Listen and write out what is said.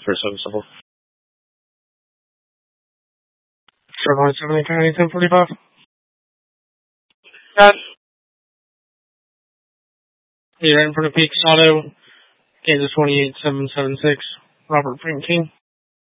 for serviceable. Shoreline 70 County 1045. Got You're in for the Peaks Auto, Kansas 28776, Robert Frank King.